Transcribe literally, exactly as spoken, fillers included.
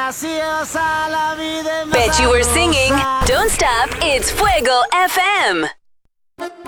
graciosa la vida es más Bet you were singing. sabrosa. Don't stop, it's Fuego F M.